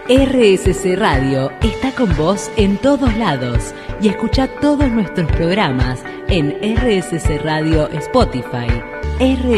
RSC Radio está con vos en todos lados y escucha todos nuestros programas en RSC Radio Spotify,